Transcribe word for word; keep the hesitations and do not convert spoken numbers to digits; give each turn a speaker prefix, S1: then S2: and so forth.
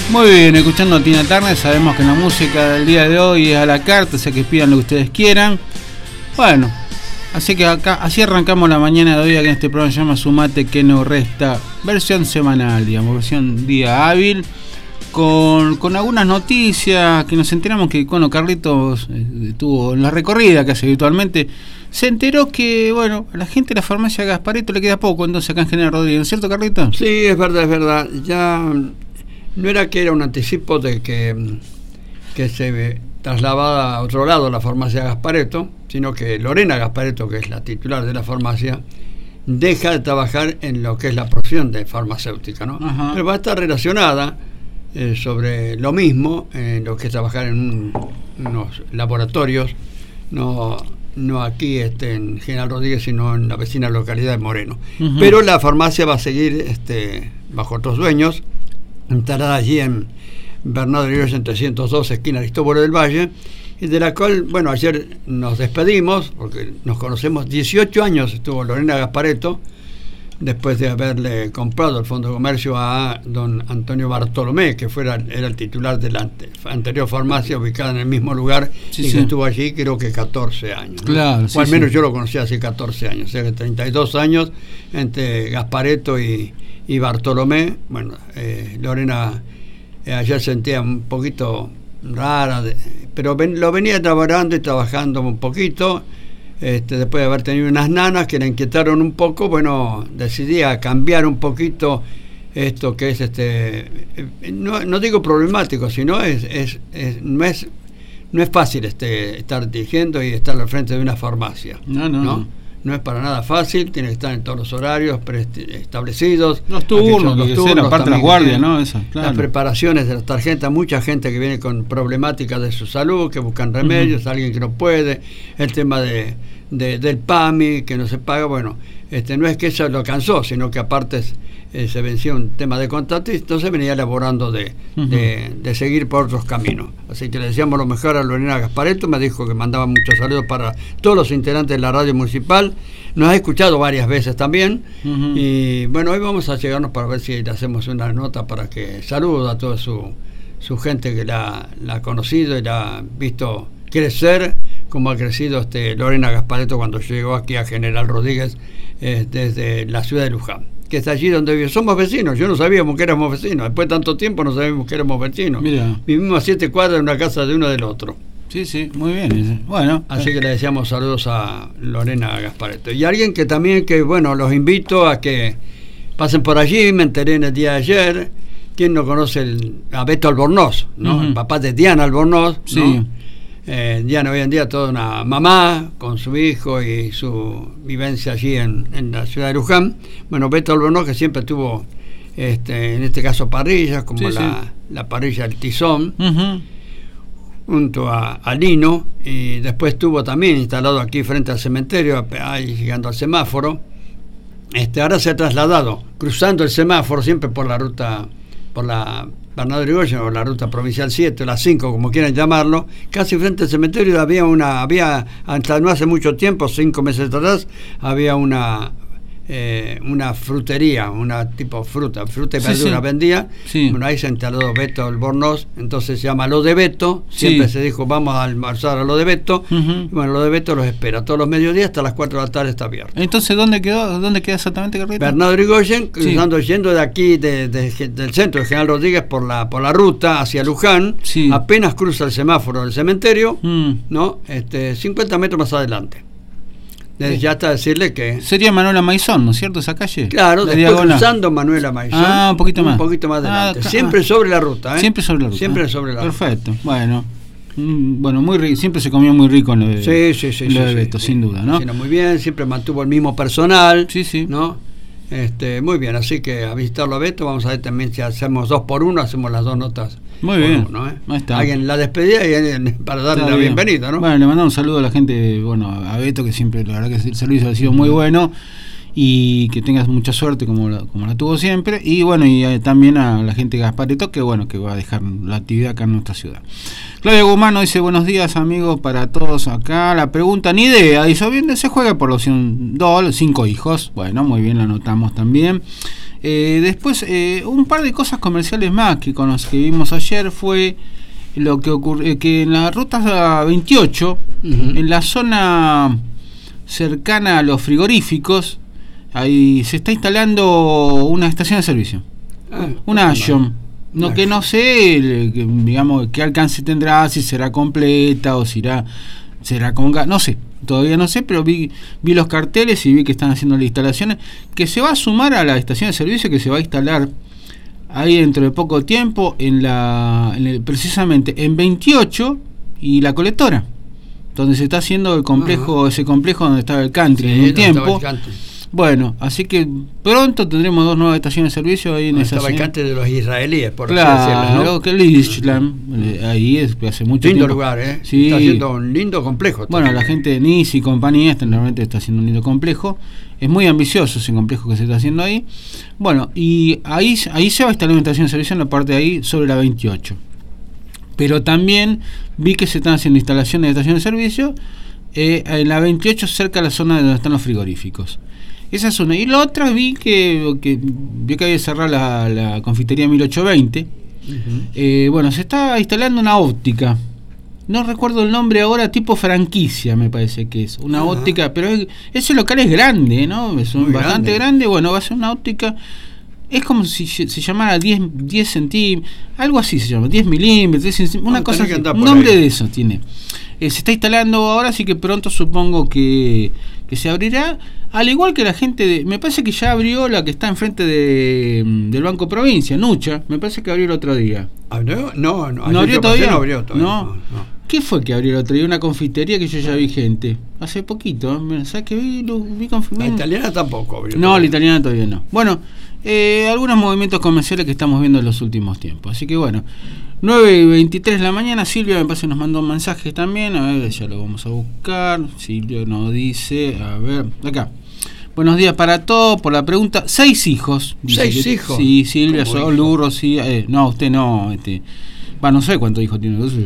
S1: Muy bien, escuchando a Tina Turner, sabemos que la música del día de hoy es a la carta, o sea que pidan lo que ustedes quieran. Bueno, así que acá, así arrancamos la mañana de hoy, aquí en este programa se llama Sumate que no resta, versión semanal, digamos, versión día hábil, con, con algunas noticias que nos enteramos que, bueno, Carlitos eh, tuvo en la recorrida que hace habitualmente, se enteró que, bueno, a la gente de la farmacia Gasparetto le queda poco, entonces acá en General Rodríguez, ¿no es cierto, Carlitos?
S2: Sí, es verdad, es verdad, ya... No era que era un anticipo de que, que se trasladaba a otro lado la farmacia Gasparetto, sino que Lorena Gasparetto, que es la titular de la farmacia, deja de trabajar en lo que es la profesión de farmacéutica, ¿no? Ajá. Pero va a estar relacionada eh, sobre lo mismo, en lo que es trabajar en un, unos laboratorios, no, no aquí este, en General Rodríguez, sino en la vecina localidad de Moreno. Uh-huh. Pero la farmacia va a seguir este, bajo otros dueños, instalada allí en Bernardo Irigoyen trescientos dos, esquina Aristóbulo del Valle, y de la cual, bueno, ayer nos despedimos, porque nos conocemos, dieciocho años estuvo Lorena Gasparetto, después de haberle comprado el Fondo de Comercio a don Antonio Bartolomé, que fuera, era el titular de la anterior farmacia ubicada en el mismo lugar, sí, y sí. que estuvo allí creo que catorce años, ¿no?
S1: Claro, sí,
S2: o al menos
S1: sí.
S2: yo lo conocí hace catorce años, o sea que treinta y dos años entre Gasparetto y y Bartolomé. Bueno, eh, Lorena eh, ayer sentía un poquito rara, de, pero ven, lo venía trabajando y trabajando un poquito, este, después de haber tenido unas nanas que la inquietaron un poco. Bueno, decidí a cambiar un poquito esto que es, este eh, no, no digo problemático, sino es, es, es, no es no es fácil este, estar dirigiendo y estar al frente de una farmacia.
S1: No, no,
S2: ¿no?
S1: no.
S2: No es para nada fácil, tiene que estar en todos los horarios establecidos.
S1: Los turnos, los turnos, aparte de las guardias, ¿no? Eso, claro.
S2: Las preparaciones de las tarjetas, mucha gente que viene con problemáticas de su salud, que buscan remedios, uh-huh. alguien que no puede, el tema de, de del P A M I, que no se paga. Bueno, este no es que eso lo cansó, sino que aparte eh, se venció un tema de contrato y entonces venía elaborando de, uh-huh. de, de seguir por otros caminos. Así que le decíamos lo mejor a Lorena Gasparetto, me dijo que mandaba muchos saludos para todos los integrantes de la radio municipal. Nos ha escuchado varias veces también, uh-huh. y bueno, hoy vamos a llegarnos para ver si le hacemos una nota para que saluda a toda su, su gente que la, la ha conocido y la ha visto crecer, como ha crecido este Lorena Gasparetto cuando llegó aquí a General Rodríguez eh, desde la ciudad de Luján, que está allí donde vive. Somos vecinos, yo no sabíamos que éramos vecinos, después de tanto tiempo no sabíamos que éramos vecinos. Mira. Vivimos a siete cuadras en una casa de uno del otro.
S1: Sí, sí, muy bien. Bueno,
S2: así que le decíamos saludos a Lorena Gasparetto. Y alguien que también, que bueno, los invito a que pasen por allí, me enteré en el día de ayer, ¿quién no conoce el, a Beto Albornoz, ¿no? Uh-huh. El papá de Diana Albornoz, ¿no?
S1: Sí.
S2: Eh, Diana hoy en día toda una mamá con su hijo y su vivencia allí en, en la ciudad de Luján. Bueno, Beto Albornoz, que siempre tuvo, este, en este caso, parrillas, como sí, la, sí. la parrilla El Tizón, uh-huh. junto a, a Lino, y después estuvo también instalado aquí frente al cementerio, ahí llegando al semáforo. Este, ahora se ha trasladado, cruzando el semáforo, siempre por la ruta, por la Bernardo Irigoyen, o la ruta provincial siete, la cinco, como quieran llamarlo, casi frente al cementerio había una, había, hasta no hace mucho tiempo, cinco meses atrás, había una Eh, una frutería, una tipo fruta, fruta y verdura sí, sí. vendía. Sí. Bueno, ahí se instaló Beto Albornoz, entonces se llama Lo de Beto, siempre sí. se dijo vamos a almorzar a Lo de Beto, uh-huh. y bueno, Lo de Beto los espera todos los mediodías hasta las cuatro de la tarde está abierto.
S1: Entonces, ¿dónde quedó? ¿Dónde queda exactamente, Carlito?
S2: Bernardo Irigoyen, cruzando, sí. yendo de aquí, de, de, de, del centro de General Rodríguez por la por la ruta hacia Luján, sí. apenas cruza el semáforo del cementerio, mm. ¿no? Este, cincuenta metros más adelante. Desde ya hasta decirle que...
S1: Sería Manuela Maizón, ¿no es cierto? Esa calle.
S2: Claro, después diagonal. Cruzando Manuela Maizón.
S1: Ah, un poquito más.
S2: Un poquito más adelante. Ah, siempre
S1: ah,
S2: sobre la ruta, ¿eh?
S1: Siempre sobre la ruta.
S2: Siempre sobre la
S1: Perfecto.
S2: ruta.
S1: Perfecto. Bueno. Bueno, muy rico. Siempre se comió muy rico en lo de,
S2: sí, sí, sí,
S1: lo
S2: sí,
S1: de Beto,
S2: sí,
S1: sin duda, ¿no?
S2: Cocina muy bien, siempre mantuvo el mismo personal.
S1: Sí, sí.
S2: ¿No? Este, muy bien, así que a visitarlo a Beto, vamos a ver también si hacemos dos por uno, hacemos las dos notas.
S1: Muy bien.
S2: Uno, ¿eh?
S1: Ahí está.
S2: Alguien la despedida y alguien para darle está la bien. bienvenida, ¿no?
S1: Bueno, le mandamos un saludo a la gente, bueno, a Beto, que siempre, la verdad que el servicio ha sido muy bueno, y que tengas mucha suerte como la, como la tuvo siempre, y bueno, y eh, también a la gente de Gasparetto, que bueno, que va a dejar la actividad acá en nuestra ciudad. Claudia Guzmán nos dice buenos días, amigos, para todos acá. La pregunta, ni idea, dice, bien, se juega por la opción dos, cinco hijos. Bueno, muy bien, la anotamos también. Eh, después, eh, un par de cosas comerciales más que con los que vimos ayer fue lo que ocurrió, que en la ruta veintiocho, uh-huh. en la zona cercana a los frigoríficos, ahí se está instalando una estación de servicio, ah, una Action, no que no sé, el, que, digamos, qué alcance tendrá, si será completa o si será, será con gas, no sé. Todavía no sé, pero vi, vi los carteles y vi que están haciendo las instalaciones, que se va a sumar a la estación de servicio que se va a instalar ahí dentro de poco tiempo, en la en el, precisamente en veintiocho y la colectora, donde se está haciendo el complejo, uh-huh. ese complejo donde estaba el country sí, en un tiempo. Bueno, así que pronto tendremos dos nuevas estaciones de servicio ahí en
S2: no,
S1: esa
S2: estaba el country de los israelíes, por
S1: claro,
S2: así decirlo, ¿no?
S1: que el Islam, uh-huh. ahí es hace mucho
S2: lindo
S1: tiempo.
S2: lugar, ¿eh?
S1: Sí.
S2: Está haciendo un lindo complejo.
S1: Bueno, también. La gente de Nice y compañía este, normalmente está haciendo un lindo complejo. Es muy ambicioso ese complejo que se está haciendo ahí. Bueno, y ahí, ahí se va a instalar una estación de servicio en la parte de ahí sobre la veintiocho. Pero también vi que se están haciendo instalaciones de estación de servicio eh, en la veintiocho, cerca de la zona donde están los frigoríficos. Esa es una. Y la otra vi que, que vi que había cerrado la, la confitería mil ochocientos veinte. Uh-huh. Eh, bueno, se está instalando una óptica. No recuerdo el nombre ahora, tipo franquicia me parece que es. Una uh-huh. óptica, pero es, ese local es grande, ¿no? Es un, bastante grande. grande. Bueno, va a ser una óptica. Es como si se llamara diez, diez centímetros, algo así se llama, diez milímetros, diez centímetros, una no, cosa así, un nombre ahí. De eso tiene. Eh, se está instalando ahora, así que pronto supongo que, que se abrirá. Al igual que la gente de... Me parece que ya abrió la que está enfrente de, del Banco Provincia, Nucha. Me parece que abrió el otro día.
S2: ¿Abrió? No, no.
S1: ¿No abrió todavía?
S2: No abrió todavía.
S1: ¿No?
S2: No, no.
S1: ¿Qué fue que abrió el otro día? Una confitería que yo ya vi gente. Hace poquito. ¿eh? ¿Sabes que vi? Lo, vi conf...
S2: La italiana tampoco abrió.
S1: No, todavía. La italiana todavía no. Bueno, eh, algunos movimientos comerciales que estamos viendo en los últimos tiempos. Así que bueno, nueve y veintitrés de la mañana. Silvia me parece nos mandó un mensaje también. A ver, ya lo vamos a buscar. Silvia nos dice, a ver, acá. Buenos días para todos, por la pregunta. Seis hijos.
S2: ¿Seis hijos?
S1: Sí, Silvia, Sol, Lurro, sí. Eh, no, usted no. Este, va, no sé cuántos hijos tiene.